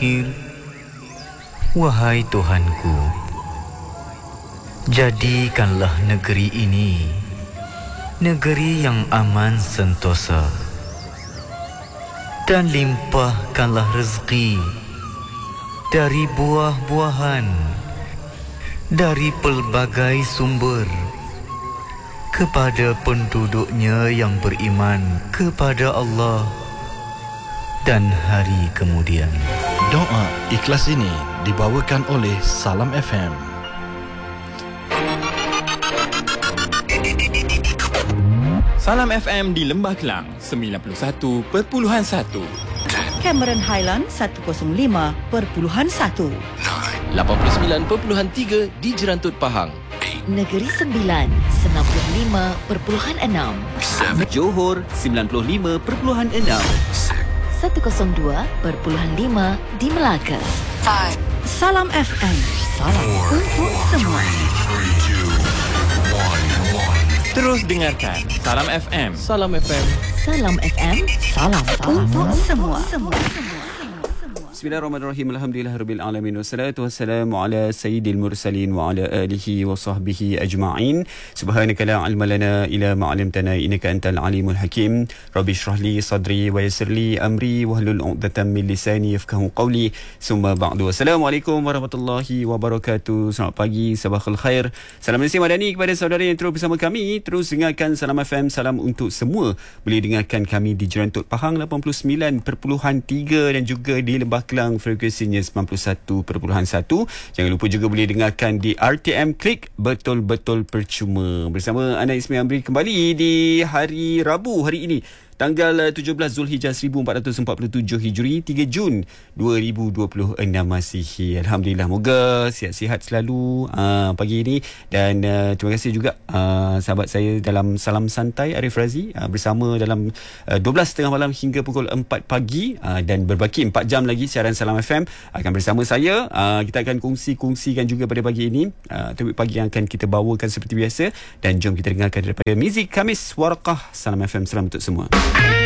akhir. Wahai Tuhanku, jadikanlah negeri ini negeri yang aman sentosa, dan limpahkanlah rezeki dari buah-buahan, dari pelbagai sumber, kepada penduduknya yang beriman kepada Allah dan hari kemudian. Doa ikhlas ini dibawakan oleh Salam FM. Salam FM di Lembah Kelang 91.1. Cameron Highland 105.1. 89.3 di Jerantut Pahang. Negeri Sembilan 95.6. Johor 95.6. 102.5 di Melaka. Salam FM. Salam untuk semua. Terus dengarkan Salam FM. Salam FM. Salam FM. Salam Untuk semua. Bismillahirrahmanirrahim. Alhamdulillahirabbil alamin. Wassalatu wassalamu ala sayyidil mursalin wa ala alihi wa sahbihi ajma'in. Subhanaka la ilma lana illa ma 'allamtana innaka antal alimul hakim. Rabbi shrah li sadri wa yassir li amri wahlul 'uqdatam min lisani yafqahu qawli. Summa ba'du. Assalamualaikum warahmatullahi wabarakatuh. Selamat pagi, sabahul khair. Salam nasi madani kepada saudara yang terus bersama kami. Terus dengarkan Salam FM, salam untuk semua. Boleh dengarkan kami di Jerantut Pahang 89.3 dan juga di Lembah Kelang frekuensinya 91.1. Jangan lupa juga boleh dengarkan di RTM Klik, betul-betul percuma. Bersama Ana Ismail Amri kembali di hari Rabu hari ini, tanggal 17 Zulhijjah 1447 Hijri, 3 Jun 2026 Masihi. Alhamdulillah, moga sihat-sihat selalu pagi ini. Dan terima kasih juga sahabat saya dalam Salam Santai Arif Razi bersama dalam 12.30 malam hingga pukul 4 pagi, dan berbaki 4 jam lagi siaran Salam FM akan bersama saya. Kita akan kongsikan juga pada pagi ini topik pagi yang akan kita bawakan seperti biasa. Dan jom kita dengarkan daripada muzik Khamis Warqah. Salam FM, salam untuk semua.